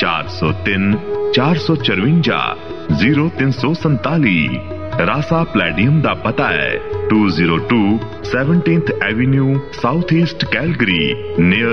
403 454 0347। ਰਾਸਾ ਪਲੈਡੀਅਮ ਦਾ ਪਤਾ ਹੈ 202 17th avenue south East Calgary near